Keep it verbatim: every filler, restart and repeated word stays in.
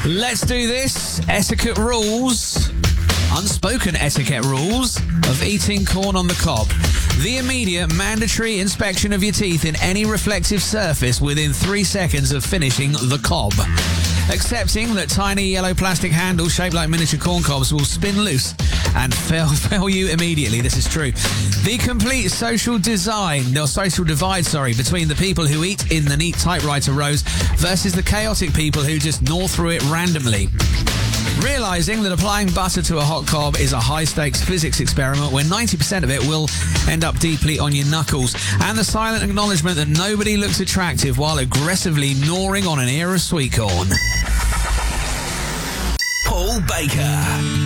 Let's do this. Etiquette rules. Unspoken etiquette rules of eating corn on the cob. The immediate mandatory inspection of your teeth in any reflective surface within three seconds of finishing the cob. Accepting that tiny yellow plastic handles shaped like miniature corn cobs will spin loose and fail, fail you immediately. This is true. The complete social design, or social divide, sorry, between the people who eat in the neat typewriter rows versus the chaotic people who just gnaw through it randomly. Realising that applying butter to a hot cob is a high-stakes physics experiment where ninety percent of it will end up deeply on your knuckles. And the silent acknowledgement that nobody looks attractive while aggressively gnawing on an ear of sweet corn. Paul Baker.